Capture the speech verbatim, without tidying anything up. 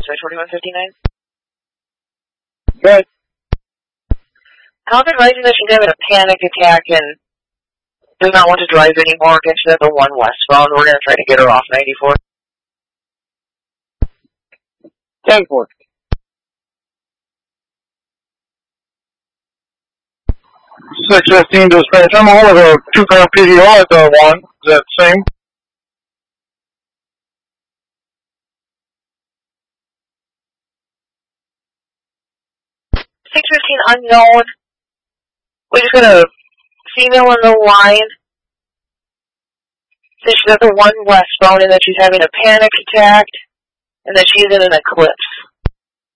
Dispatch forty-one fifty-nine. Good. I've been advising that she's having a panic attack and does not want to drive anymore. Again, she's at the one westbound. We're going to try to get her off ninety-four. ten four. six fifteen dispatch. I'm all of a two-car P D O at the one. Is that the same? six fifteen unknown. We just got a female on the line. Says she's at the one westbound and that she's having a panic attack and that she's in an eclipse.